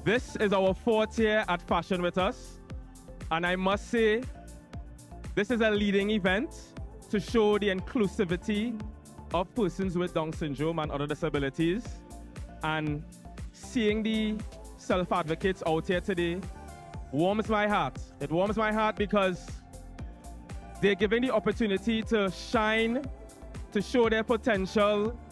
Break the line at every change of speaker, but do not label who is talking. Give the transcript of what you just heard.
This is our fourth year at Fashion With Us, and I must say, this is a leading event to show the inclusivity of persons with Down syndrome and other disabilities. And seeing the self-advocates out here today warms my heart. It warms my heart because they're given the opportunity to shine, to show their potential,